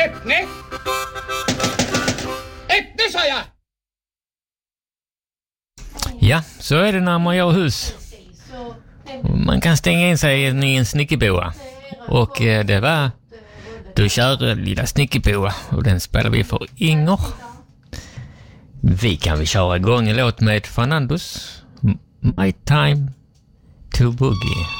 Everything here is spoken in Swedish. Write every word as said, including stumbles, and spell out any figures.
Öppne! Öppne, sa jag! Ja, så är det när man gör hus. Man kan stänga in sig i en snickerboa. Och eh, det var Du kör lilla snickerboa. Och den spelar vi för Inger. Vi kan vi köra igång en låt med Fernandos My Time to Boogie.